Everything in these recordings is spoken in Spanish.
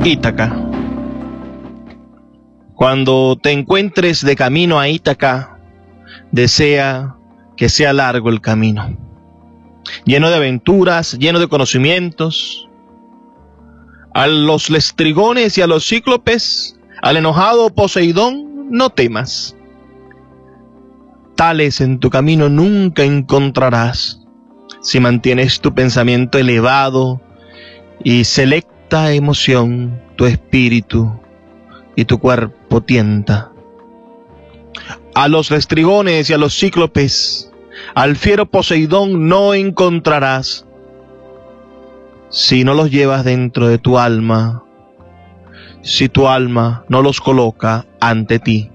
Ítaca. Cuando te encuentres de camino a Ítaca, desea que sea largo el camino, lleno de aventuras, lleno de conocimientos. A los lestrigones y a los cíclopes, al enojado Poseidón, no temas. Tales en tu camino nunca encontrarás, si mantienes tu pensamiento elevado y selecta emoción, tu espíritu y tu cuerpo tienta. A los lestrigones y a los cíclopes, al fiero Poseidón no encontrarás, si no los llevas dentro de tu alma, si tu alma no los coloca ante ti.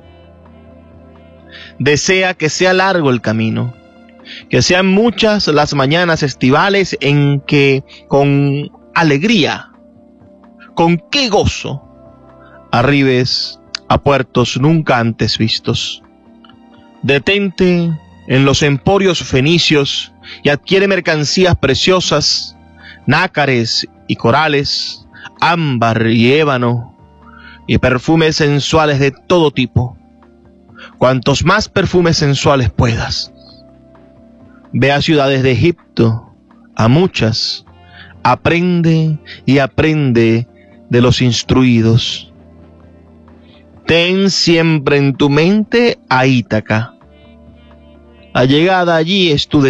Desea que sea largo el camino, que sean muchas las mañanas estivales en que con alegría, con qué gozo, arribes a puertos nunca antes vistos. Detente en los emporios fenicios y adquiere mercancías preciosas, nácares y corales, ámbar y ébano, y perfumes sensuales de todo tipo. Cuantos más perfumes sensuales puedas. Ve a ciudades de Egipto, a muchas. Aprende y aprende de los instruidos. Ten siempre en tu mente a Ítaca. La llegada allí es tu